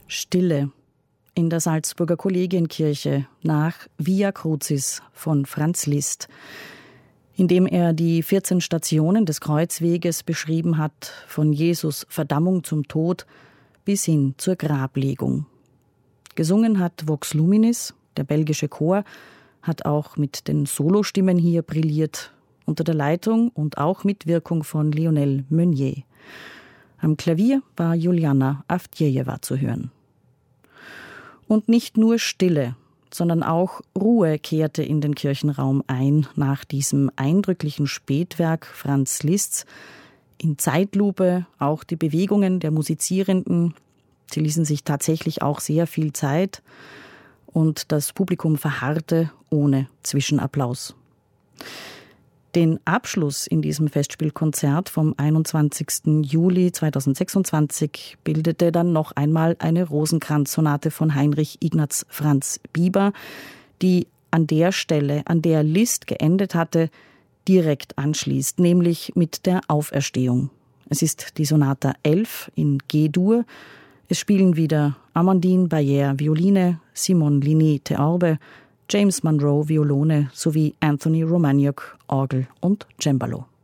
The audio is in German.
Stille in der Salzburger Kollegienkirche nach Via Crucis von Franz Liszt, in dem er die 14 Stationen des Kreuzweges beschrieben hat, von Jesus Verdammung zum Tod bis hin zur Grablegung. Gesungen hat Vox Luminis, der belgische Chor, hat auch mit den Solostimmen hier brilliert, unter der Leitung und auch Mitwirkung von Lionel Meunier. Am Klavier war Juliana Avdjejewa zu hören. Und nicht nur Stille, sondern auch Ruhe kehrte in den Kirchenraum ein nach diesem eindrücklichen Spätwerk Franz Liszts. In Zeitlupe auch die Bewegungen der Musizierenden. Sie ließen sich tatsächlich auch sehr viel Zeit und das Publikum verharrte ohne Zwischenapplaus. Den Abschluss in diesem Festspielkonzert vom 21. Juli 2026 bildete dann noch einmal eine Rosenkranz-Sonate von Heinrich Ignaz Franz Bieber, die an der Stelle, an der Liszt geendet hatte, direkt anschließt, nämlich mit der Auferstehung. Es ist die Sonata 11 in G-Dur. Es spielen wieder Amandine Bayer Violine, Simon Linné Theorbe, James Monroe Violone sowie Anthony Romagnoc Orgel und Cembalo.